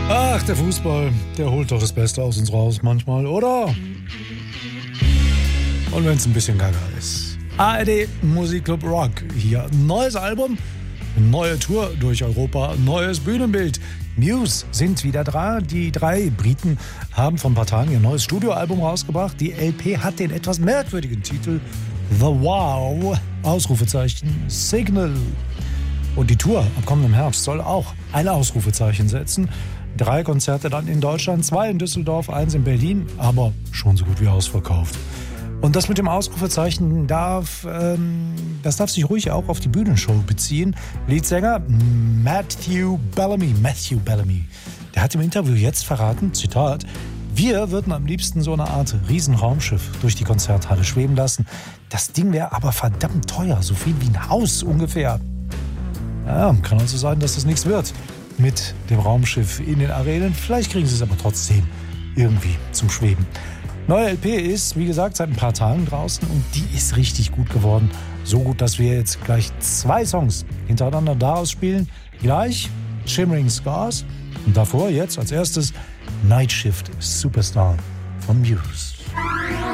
Ach, der Fußball, der holt doch das Beste aus uns raus manchmal, oder? Und wenn es ein bisschen gaga ist. ARD Musikclub Rock. Hier neues Album, neue Tour durch Europa, neues Bühnenbild. Muse sind wieder dran. Die 3 Briten haben vor ein paar Tagen ihr neues Studioalbum rausgebracht. Die LP hat den etwas merkwürdigen Titel The Wow, Ausrufezeichen, Signal. Und die Tour am kommenden Herbst soll auch ein Ausrufezeichen setzen. 3 Konzerte dann in Deutschland, 2 in Düsseldorf, 1 in Berlin, aber schon so gut wie ausverkauft. Und das mit dem Ausrufezeichen darf sich ruhig auch auf die Bühnenshow beziehen. Leadsänger Matthew Bellamy, der hat im Interview jetzt verraten, Zitat, wir würden am liebsten so eine Art Riesenraumschiff durch die Konzerthalle schweben lassen. Das Ding wäre aber verdammt teuer, so viel wie ein Haus ungefähr. Ja, kann also sein, dass das nichts wird mit dem Raumschiff in den Arenen. Vielleicht kriegen sie es aber trotzdem irgendwie zum Schweben. Neue LP ist, wie gesagt, seit ein paar Tagen draußen und die ist richtig gut geworden. So gut, dass wir jetzt gleich 2 Songs hintereinander daraus spielen. Gleich Shimmering Scars und davor jetzt als erstes Night Shift Superstar von Muse.